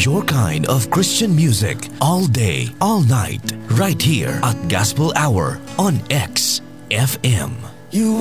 your kind of Christian music all day, all night, right here at Gospel Hour on X FM. You